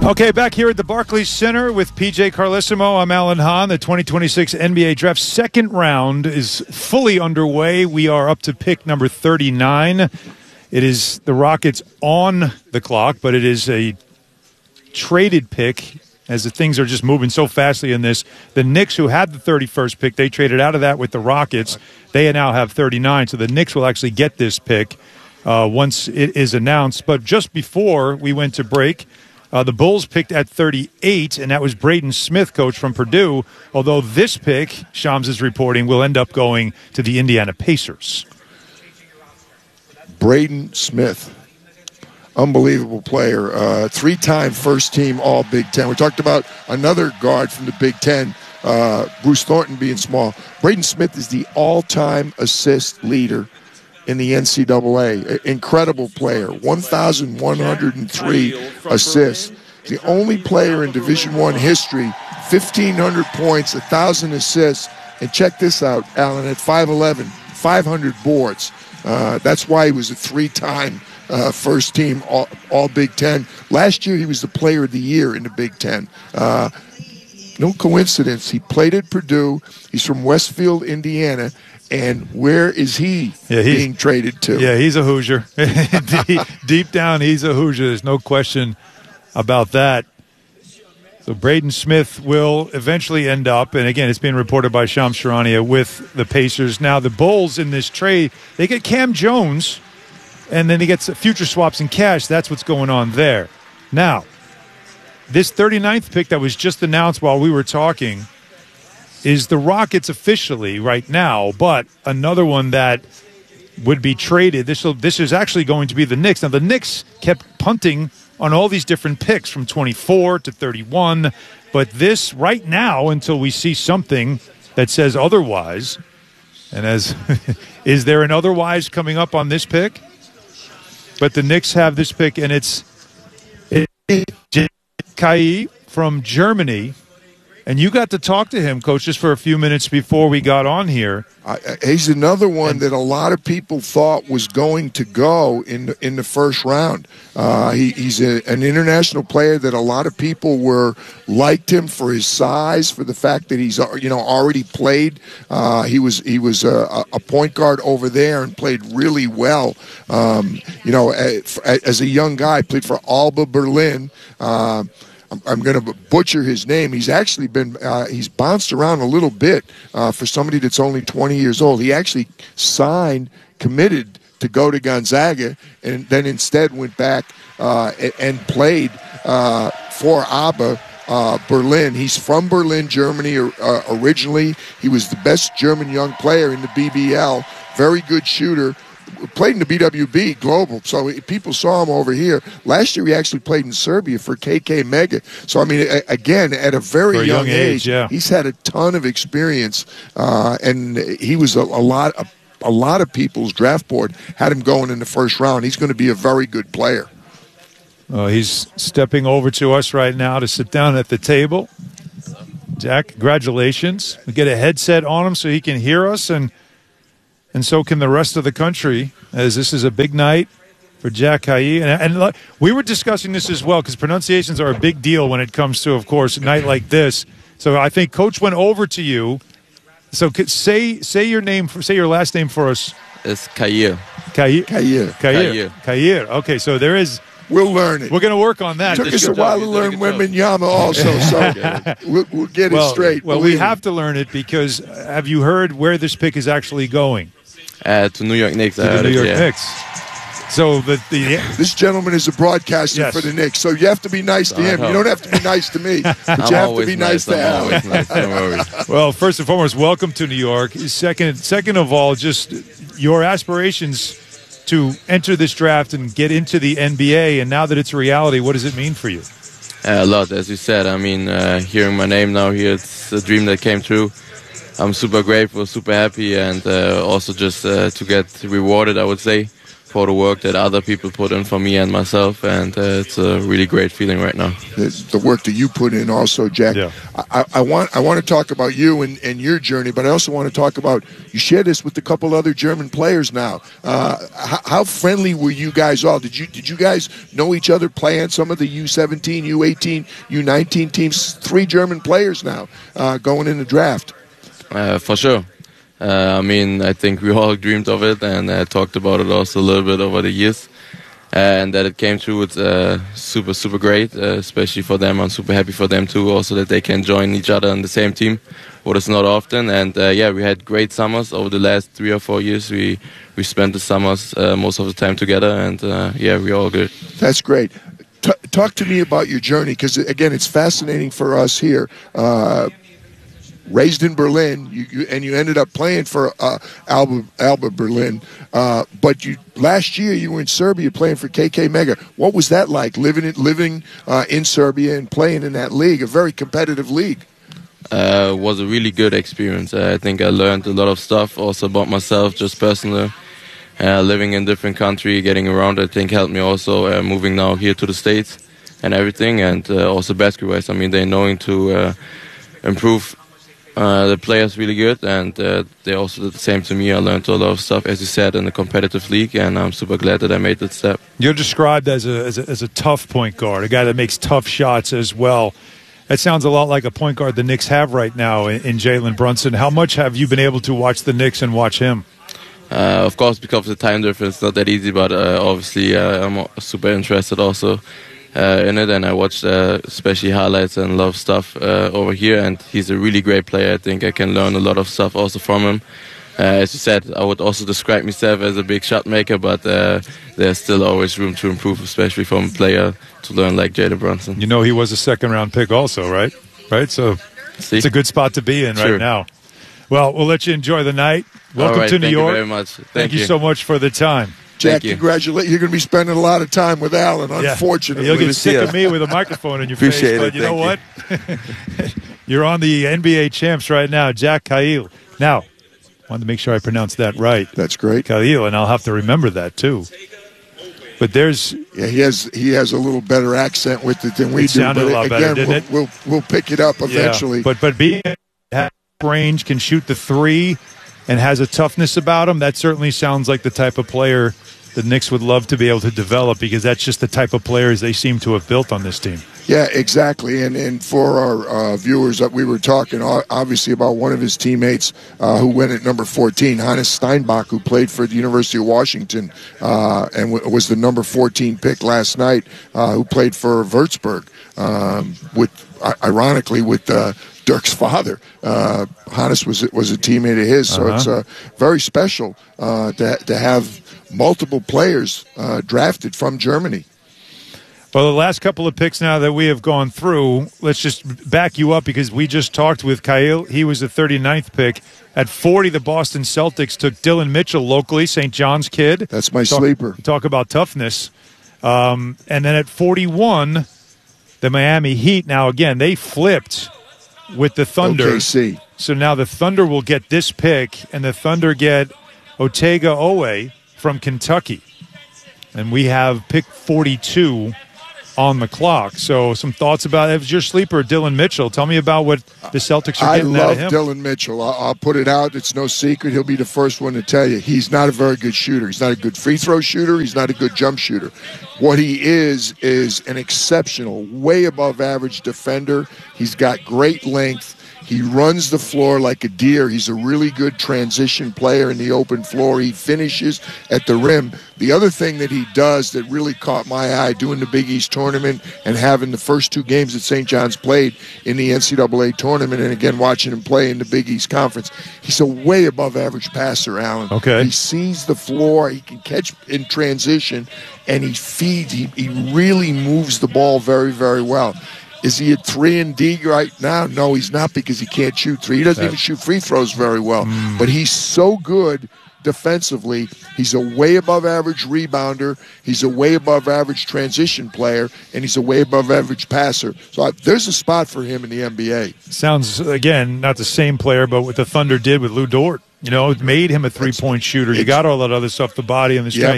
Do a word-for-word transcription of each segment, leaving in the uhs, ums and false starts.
Okay, back here at the Barclays Center with P J Carlesimo. I'm Alan Hahn. The twenty twenty-six N B A Draft second round is fully underway. We are up to pick number thirty-nine. It is the Rockets on the clock, but it is a traded pick as the things are just moving so fastly in this. The Knicks, who had the thirty-first pick, they traded out of that with the Rockets. They now have thirty-nine, so the Knicks will actually get this pick uh, once it is announced. But just before we went to break, Uh, the Bulls picked at thirty-eight, and that was Braden Smith, coach from Purdue, although this pick, Shams is reporting, will end up going to the Indiana Pacers. Braden Smith, unbelievable player, uh, three-time first-team All-Big Ten. We talked about another guard from the Big Ten, uh, Bruce Thornton being small. Braden Smith is the all-time assist leader in the N C double A. Incredible player, one thousand one hundred three assists. The only player in Division One history, fifteen hundred points, one thousand assists, and check this out, Alan, at five eleven, five hundred boards. Uh, that's why he was a three-time uh, first-team all, all Big Ten. Last year, he was the player of the year in the Big Ten. Uh, no coincidence. He played at Purdue. He's from Westfield, Indiana. And where is he yeah, being traded to? Yeah, he's a Hoosier. deep, deep down, he's a Hoosier. There's no question about that. So Braden Smith will eventually end up, and again, it's being reported by Shams Charania, with the Pacers. Now, the Bulls in this trade, they get Cam Jones, and then he gets future swaps in cash. That's what's going on there. Now, this thirty-ninth pick that was just announced while we were talking is the Rockets officially right now, but another one that would be traded. This will, this is actually going to be the Knicks. Now, the Knicks kept punting on all these different picks from twenty-four to thirty-one, but this right now, until we see something that says otherwise, and as is there an otherwise coming up on this pick? But the Knicks have this pick, and it's Kai from Germany. And you got to talk to him, Coach, just for a few minutes before we got on here. Uh, he's another one that a lot of people thought was going to go in the, in the first round. Uh, he, he's a, an international player that a lot of people were liked him for his size, for the fact that he's you know already played. Uh, he was he was a, a point guard over there and played really well. Um, you know, as, as a young guy, played for Alba Berlin. Uh, I'm going to butcher his name. He's actually been, uh, he's bounced around a little bit uh, for somebody that's only twenty years old. He actually signed, committed to go to Gonzaga, and then instead went back uh, and played uh, for ABBA uh, Berlin. He's from Berlin, Germany uh, originally. He was the best German young player in the B B L, very good shooter. Played in the B W B Global, so people saw him over here. Last year, he actually played in Serbia for K K Mega. So, I mean, again, at a very young, young age, age yeah. he's had a ton of experience, uh, and he was a, a lot of a lot of people's draft board had him going in the first round. He's going to be a very good player. Uh, he's stepping over to us right now to sit down at the table. Jack, congratulations. We get a headset on him so he can hear us, and And so can the rest of the country, as this is a big night for Jack Kai. And, and we were discussing this as well, because pronunciations are a big deal when it comes to, of course, a night like this. So I think Coach went over to you. So say say your name, for, say your last name for us. It's Kair. Kair. Kair. Kair. Kair. Okay, so there is. We'll learn it. We're going to work on that. It took us a while to learn Wembanyama also, so we'll, we'll get well, it straight. Well, we have to learn it, because have you heard where this pick is actually going? Uh, to New York Knicks. To the New York yeah. Knicks. So the, the this gentleman is a broadcaster yes. for the Knicks, so you have to be nice to him. You don't have to be nice to me, but I'm you have to be nice, nice to Alan. Nice. No well, first and foremost, welcome to New York. Second, second of all, just your aspirations to enter this draft and get into the N B A, and now that it's a reality, what does it mean for you? Uh, a lot, as you said. I mean, uh, hearing my name now here, it's a dream that came true. I'm super grateful, super happy, and uh, also just uh, to get rewarded, I would say, for the work that other people put in for me and myself, and uh, it's a really great feeling right now. The, the work that you put in also, Jack. Yeah. I, I want I want to talk about you and, and your journey, but I also want to talk about, you share this with a couple other German players now. Uh, how, how friendly were you guys all? Did you did you guys know each other, play on some of the U seventeen, U eighteen, U nineteen teams? Three German players now uh, going in the draft. Uh, for sure. Uh, I mean, I think we all dreamed of it, and uh, talked about it also a little bit over the years. And that it came through, it's uh, super, super great, uh, especially for them. I'm super happy for them too, also that they can join each other on the same team, what is not often. And uh, yeah, we had great summers over the last three or four years. We we spent the summers uh, most of the time together, and uh, yeah, we're all good. That's great. T- talk to me about your journey, because again, it's fascinating for us here. Uh, Raised in Berlin, you, you, and you ended up playing for uh, Alba, Alba Berlin. Uh, but you last year you were in Serbia playing for K K Mega. What was that like, living in, living uh, in Serbia and playing in that league, a very competitive league? Uh, it was a really good experience. Uh, I think I learned a lot of stuff also about myself, just personally. Uh, living in different country, getting around, I think helped me also. Uh, moving now here to the States and everything, and uh, also basketball-wise. I mean, they're knowing to uh, improve. Uh, the players really good, and uh, they also did the same to me. I learned a lot of stuff, as you said, in the competitive league, and I'm super glad that I made that step. You're described as a, as a as a tough point guard, a guy that makes tough shots as well. That sounds a lot like a point guard the Knicks have right now in, in Jalen Brunson. How much have you been able to watch the Knicks and watch him? Uh, of course, because of the time difference, not that easy, but uh, obviously uh, I'm super interested also. Uh, in it, and I watched uh, especially highlights and love stuff uh, over here, and he's a really great player. I think I can learn a lot of stuff also from him. Uh, as you said, I would also describe myself as a big shot maker, but uh, there's still always room to improve, especially from a player to learn like Jalen Brunson. You know he was a second round pick also, right? Right, so See? It's a good spot to be in Sure. right now. Well, we'll let you enjoy the night. Welcome right, to New thank York. You very much. Thank, Thank you you so much for the time. Jack, you. congratulations. You're going to be spending a lot of time with Alan, Yeah. unfortunately. You'll get sick Yeah. of me with a microphone in your Appreciate face, but it. you know what? Thank You're on the N B A champs right now, Jack Cahill. Now, wanted to make sure I pronounced that right. That's great. Cahill, and I'll have to remember that too. But there's Yeah, he has he has a little better accent with it than we It do. sounded but a lot again, better, didn't we'll, it? we'll we'll pick it up eventually. Yeah, but but being at range, can shoot the three, and has a toughness about him. That certainly sounds like the type of player the Knicks would love to be able to develop, because that's just the type of players they seem to have built on this team. Yeah, exactly. And and for our uh, viewers, that we were talking uh, obviously about one of his teammates uh, who went at number fourteen, Hannes Steinbach, who played for the University of Washington uh, and w- was the number fourteen pick last night, uh, who played for Würzburg, um, with uh, ironically with uh, Dirk's father. Uh, Hannes was was a teammate of his, so Uh-huh. it's uh, very special uh, to to have multiple players uh, drafted from Germany. Well, the last couple of picks now that we have gone through, let's just back you up, because we just talked with Cahill. He was the thirty-ninth pick. At forty, the Boston Celtics took Dylan Mitchell locally, Saint John's kid. That's my talk, sleeper. Talk about toughness. Um, and then at forty-one, the Miami Heat. Now, again, they flipped with the Thunder. O K C. So now the Thunder will get this pick, and the Thunder get Otega Owe from Kentucky. And we have pick forty-two on the clock. So some thoughts about it. It was your sleeper, Dylan Mitchell. Tell me about what the Celtics are I getting out love of him. Dylan Mitchell. I'll, I'll put it out. It's no secret. He'll be the first one to tell you. He's not a very good shooter. He's not a good free throw shooter. He's not a good jump shooter. What he is is an exceptional, way above average defender. He's got great length. He runs the floor like a deer. He's a really good transition player in the open floor. He finishes at the rim. The other thing that he does that really caught my eye doing the Big East tournament and having the first two games that Saint John's played in the N C double A tournament, and again watching him play in the Big East Conference, he's a way above average passer, Alan. Okay. He sees the floor. He can catch in transition, and he feeds. He, he really moves the ball very, very well. Is he a three and D right now? No, he's not, because he can't shoot three. He doesn't even shoot free throws very well. Mm. But he's so good defensively. He's a way above average rebounder. He's a way above average transition player, and he's a way above average passer. So I, there's a spot for him in the N B A. Sounds, again, not the same player, but what the Thunder did with Lou Dort. You know, it made him a three-point shooter. You got all that other stuff, the body and the Yeah. strength.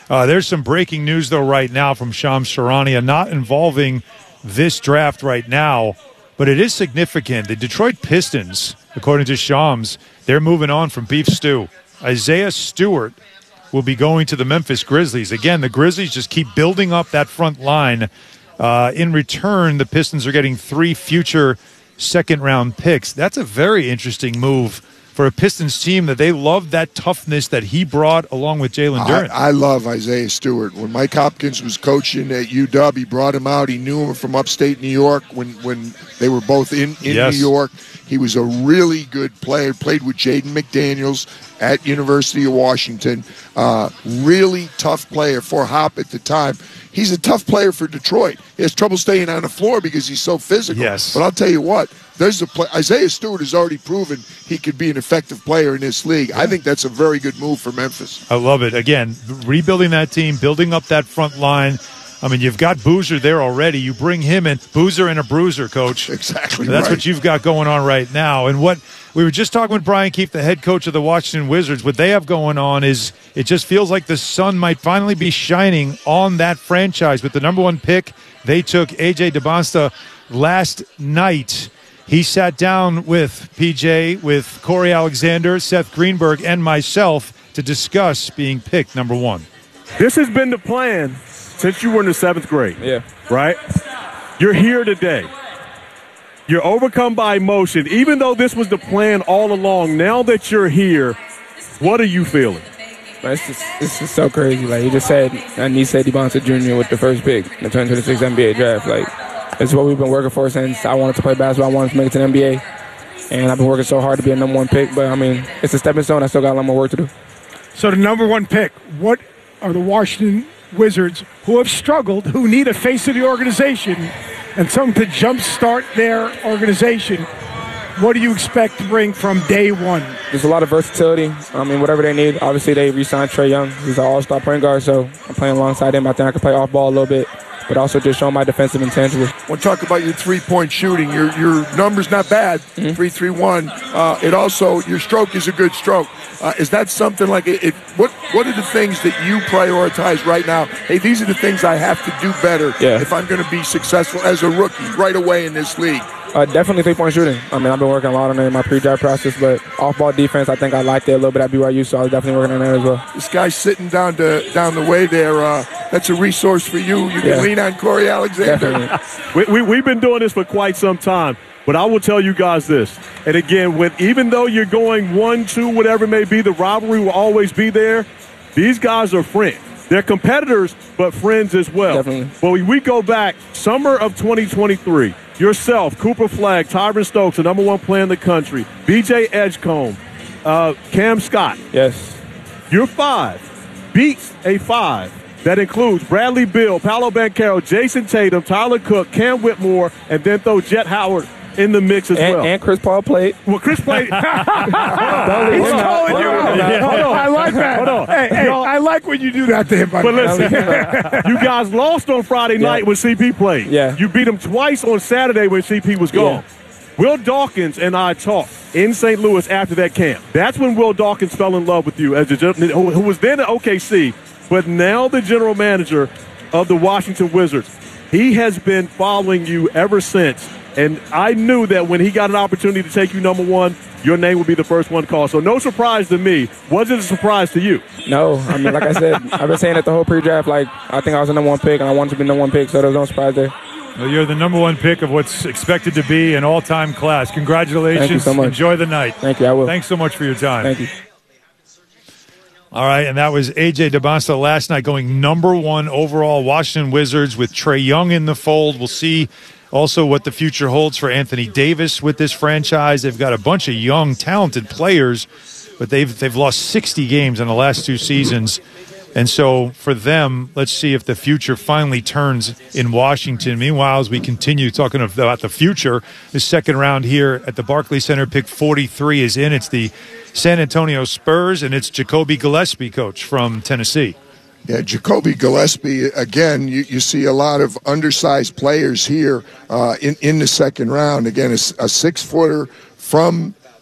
Uh, there's some breaking news, though, right now from Shams Charania, not involving this draft right now, but it is significant. The Detroit Pistons, according to Shams, they're moving on from Beef Stew. Isaiah Stewart will be going to the Memphis Grizzlies. Again, the Grizzlies just keep building up that front line. Uh, in return, the Pistons are getting three future second-round picks. That's a very interesting move for a Pistons team that they love that toughness that he brought along with Jalen Duren. I, I love Isaiah Stewart. When Mike Hopkins was coaching at U W, he brought him out. He knew him from upstate New York when, when they were both in, in yes. New York. He was a really good player. Played with Jaden McDaniels at University of Washington. Uh, really tough player for Hop at the time. He's a tough player for Detroit. He has trouble staying on the floor because he's so physical. Yes. But I'll tell you what, there's a play. Isaiah Stewart has already proven he could be an effective player in this league. Yeah. I think that's a very good move for Memphis. I love it. Again, rebuilding that team, building up that front line. I mean, you've got Boozer there already. You bring him in. Boozer and a bruiser, Coach. Exactly. That's right. what you've got going on right now. And what we were just talking with Brian Keefe, the head coach of the Washington Wizards, what they have going on is it just feels like the sun might finally be shining on that franchise. With the number one pick, they took A J DeBonsta last night. He sat down with P J, with Corey Alexander, Seth Greenberg, and myself to discuss being picked number one. This has been the plan since you were in the seventh grade. Yeah. Right? You're here today. You're overcome by emotion. Even though this was the plan all along, now that you're here, what are you feeling? It's just, it's just so crazy. Like, you just said, I need Sadie Bonster Junior with the first pick in the twenty twenty-six N B A draft. Like, this is what we've been working for since I wanted to play basketball. I wanted to make it to the N B A. And I've been working so hard to be a number one pick. But, I mean, it's a stepping stone. I still got a lot more work to do. So the number one pick, what are the Washington Wizards, who have struggled, who need a face of the organization and something to jumpstart their organization, what do you expect to bring from day one? There's a lot of versatility. I mean, whatever they need. Obviously, they re-signed Trae Young. He's an all-star point guard, so I'm playing alongside him. I think I can play off ball a little bit, but also just show my defensive intangibles. We'll talk about your three-point shooting. Your your number's not bad, mm-hmm. three three one. Uh, it also, your stroke is a good stroke. Uh, is that something like it, it? What What are the things that you prioritize right now? Hey, these are the things I have to do better yeah. if I'm going to be successful as a rookie right away in this league. Uh, definitely three-point shooting. I mean, I've been working a lot on it in my pre-draft process, but off-ball defense, I think I liked it a little bit at B Y U, so I was definitely working on that as well. This guy sitting down to down the way there, uh, that's a resource for you. You can yeah. lean on Corey Alexander. we, we, we've been doing this for quite some time, but I will tell you guys this. And again, when, even though you're going one, two, whatever it may be, the rivalry will always be there. These guys are friends. They're competitors, but friends as well. Definitely. But we, we go back, summer of twenty twenty-three. Yourself, Cooper Flagg, Tyron Stokes, the number one player in the country, B J Edgecombe, uh, Cam Scott. Yes. Your five beats a five that includes Bradley Beal, Paolo Banchero, Jason Tatum, Tyler Cook, Cam Whitmore, and then throw Jet Howard in the mix as and, well. And Chris Paul played. Well, Chris played. He's calling you out. I like that. Hold on. Hey, hey, I like when you do that to him. But listen, you guys lost on Friday night yeah. when C P played. Yeah. You beat him twice on Saturday when C P was gone. Yeah. Will Dawkins and I talked in Saint Louis after that camp. That's when Will Dawkins fell in love with you, as the, who was then at O K C, but now the general manager of the Washington Wizards. He has been following you ever since. And I knew that when he got an opportunity to take you number one, your name would be the first one called. So no surprise to me. Was it a surprise to you? No. I mean, like I said, I've been saying it the whole pre-draft. Like, I think I was the number one pick, and I wanted to be the number one pick, so there was no surprise there. Well, you're the number one pick of what's expected to be an all-time class. Congratulations. Thank you so much. Enjoy the night. Thank you. I will. Thanks so much for your time. Thank you. All right, and that was A J DeBonsta last night going number one overall. Washington Wizards with Trae Young in the fold. We'll see also what the future holds for Anthony Davis with this franchise. They've got a bunch of young, talented players, but they've they've lost sixty games in the last two seasons. And so for them, let's see if the future finally turns in Washington. Meanwhile, as we continue talking about the future, the second round here at the Barclays Center, pick forty-three is in. It's the San Antonio Spurs, and it's Jacoby Gillespie, coach, from Tennessee. Yeah, Jacoby Gillespie, again, you, you see a lot of undersized players here uh, in, in the second round. Again, a, a six-footer from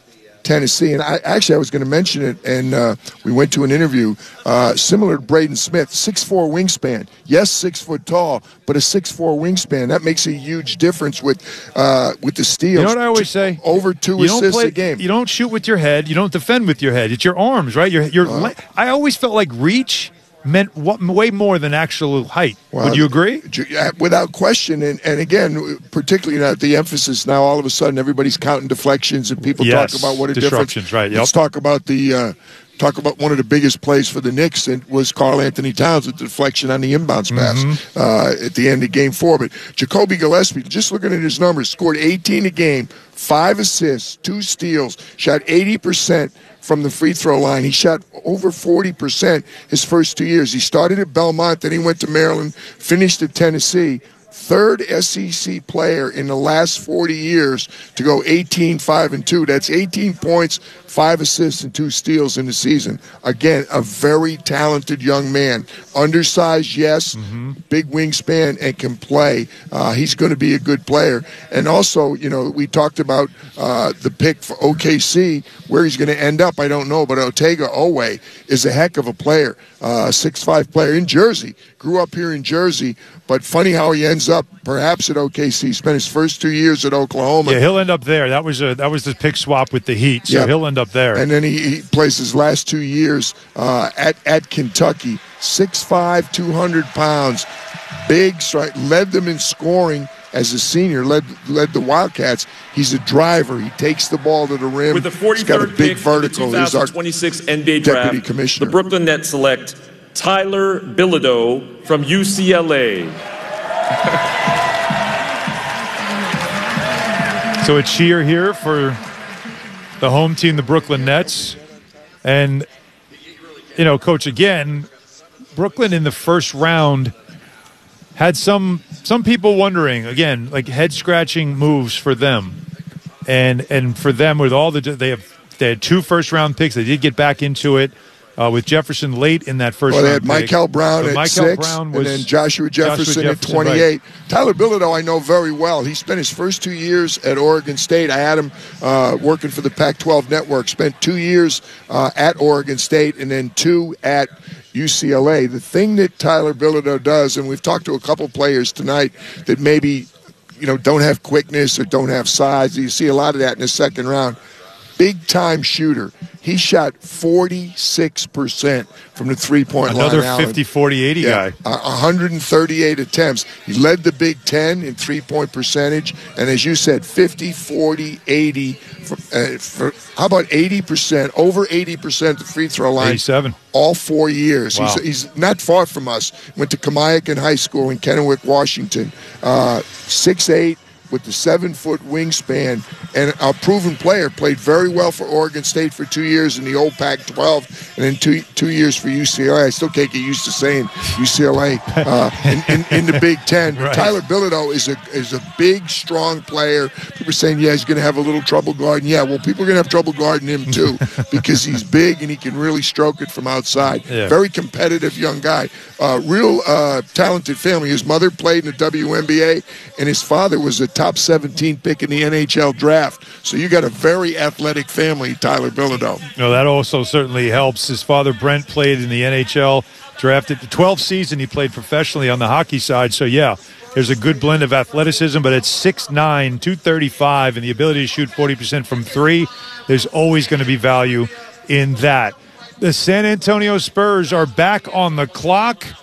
Tennessee. And I actually I was going to mention it, and uh, we went to an interview uh, similar to Braden Smith, six foot four wingspan. Yes, six foot tall, but a six foot four wingspan. That makes a huge difference with uh, with the steals. You know what I always say? Over two you assists play, a game. You don't shoot with your head. You don't defend with your head. It's your arms, right? Your your. Uh, I always felt like reach meant what, way more than actual height. Well, would you agree? Without question. And, and again, particularly now, the emphasis now, all of a sudden, everybody's counting deflections and people yes, talk about what a disruptions, difference. Right, yep. Let's talk about the uh, talk about one of the biggest plays for the Knicks, and was Karl Anthony Towns with the deflection on the inbounds pass mm-hmm. uh, at the end of game four. But Jacoby Gillespie, just looking at his numbers, scored eighteen a game, five assists, two steals, shot eighty percent from the free throw line. He shot over forty percent his first two years. He started at Belmont, then he went to Maryland, finished at Tennessee. Third S E C player in the last forty years to go eighteen, five, and two. That's eighteen points, five assists, and two steals in the season. Again, a very talented young man. Undersized, yes, mm-hmm. big wingspan, and can play. Uh, he's going to be a good player. And also, you know, we talked about uh, the pick for O K C. Where he's going to end up, I don't know. But Otega Oweh is a heck of a player. Uh, six foot five player in Jersey. Grew up here in Jersey. But funny how he ends up perhaps at O K C. Spent his first two years at Oklahoma. Yeah, he'll end up there. That was a that was the pick swap with the Heat, so yeah. he'll end up there. And then he, he plays his last two years uh, at at Kentucky. six foot five, two hundred pounds, big strike. Led them in scoring as a senior. Led led the Wildcats. He's a driver. He takes the ball to the rim. With the forty-third He's got a big pick vertical. the twenty twenty-six N B A Deputy Draft, Commissioner. the Brooklyn Nets select Tyler Bilodeau from U C L A. So a cheer here for the home team, the Brooklyn Nets. And, you know, Coach, again, Brooklyn in the first round had some some people wondering, again, like head-scratching moves for them. And and for them, with all the they have they had two first-round picks. They did get back into it. Uh, with Jefferson late in that first well, round. They had Michael Brown so at Michael six, Brown was, and then Joshua Jefferson, Joshua Jefferson at twenty-eight. Right. Tyler Bilodeau I know very well. He spent his first two years at Oregon State. I had him uh, working for the Pac twelve Network. Spent two years uh, at Oregon State and then two at U C L A. The thing that Tyler Bilodeau does, and we've talked to a couple players tonight that maybe you know don't have quickness or don't have size. You see a lot of that in the second round. Big-time shooter. He shot forty-six percent from the three-point line. Another fifty, forty, eighty yeah, guy. one hundred thirty-eight attempts. He led the Big Ten in three-point percentage. And as you said, fifty, forty, eighty. For, uh, for, how about eighty percent? Over eighty percent the free throw line. eighty-seven. All four years. Wow. He's, he's not far from us. Went to Kamiakin High School in Kennewick, Washington. Uh, six eight. With the seven-foot wingspan, and a proven player, played very well for Oregon State for two years in the old Pac twelve, and then two two years for U C L A. I still can't get used to saying U C L A uh, in, in, in the Big Ten. Right. Tyler Bilodeau is a is a big, strong player. People are saying, yeah, he's going to have a little trouble guarding. Yeah, well, people are going to have trouble guarding him too because he's big and he can really stroke it from outside. Yeah. Very competitive young guy. Uh, real uh, talented family. His mother played in the W N B A, and his father was a top seventeen pick in the N H L draft. So you got a very athletic family, Tyler Bilodeau. No, that also certainly helps. His father, Brent, played in the N H L, drafted the twelfth season. He played professionally on the hockey side. So, yeah, there's a good blend of athleticism, but at six nine, two thirty-five, and the ability to shoot forty percent from three, there's always going to be value in that. The San Antonio Spurs are back on the clock.